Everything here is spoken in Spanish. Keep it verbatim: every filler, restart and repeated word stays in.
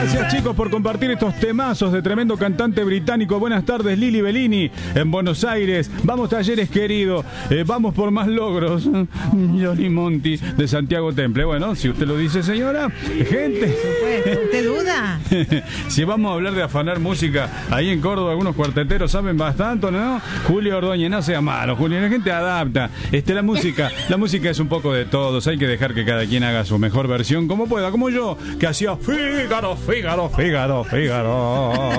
Gracias, chicos, por compartir estos temazos de tremendo cantante británico. Buenas tardes, Lili Bellini, en Buenos Aires. Vamos, Talleres querido, eh, vamos por más logros. Johnny Monti, de Santiago Temple. Bueno, si usted lo dice, señora, gente. ¿Usted duda? Si vamos a hablar de afanar música, ahí en Córdoba algunos cuarteteros saben bastante, ¿no? Julio Ordóñez, no sea malo, Julio, la gente adapta. Este, la música, la música es un poco de todos. Hay que dejar que cada quien haga su mejor versión, como pueda, como yo, que hacía Fígaro, Fígaro, Fígaro, Fígaro.